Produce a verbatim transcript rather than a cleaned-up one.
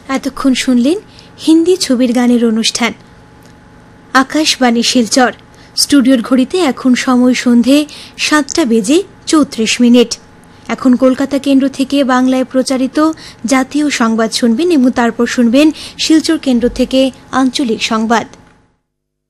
এতক্ষণ শুনলেন হিন্দি ছবির গানের অনুষ্ঠান আকাশবাণী শিলচর। স্টুডিওর ঘড়িতে এখন সময় সন্ধে সাতটা বেজে চৌত্রিশ মিনিট। এখন কলকাতা কেন্দ্র থেকে বাংলায় প্রচারিত জাতীয় সংবাদ শুনবেন এবং তারপর শুনবেন শিলচর কেন্দ্র থেকে আঞ্চলিক সংবাদ।